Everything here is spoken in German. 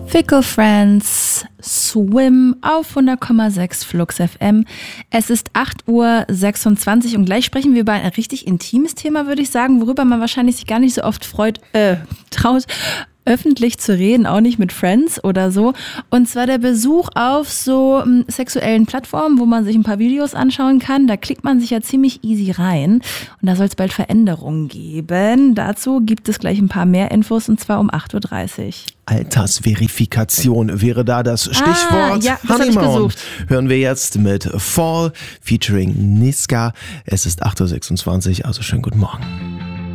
Fickle Friends, Swim auf 100,6 Flux FM. Es ist 8:26 Uhr und gleich sprechen wir über ein richtig intimes Thema, würde ich sagen, worüber man wahrscheinlich sich gar nicht so oft traut, öffentlich zu reden, auch nicht mit Friends oder so. Und zwar der Besuch auf so sexuellen Plattformen, wo man sich ein paar Videos anschauen kann. Da klickt man sich ja ziemlich easy rein. Und da soll es bald Veränderungen geben. Dazu gibt es gleich ein paar mehr Infos und zwar um 8:30 Uhr. Altersverifikation wäre da das Stichwort. Ja, das habe ich gesucht. Hören wir jetzt mit Fall featuring Niska. Es ist 8:26 Uhr, also schönen guten Morgen.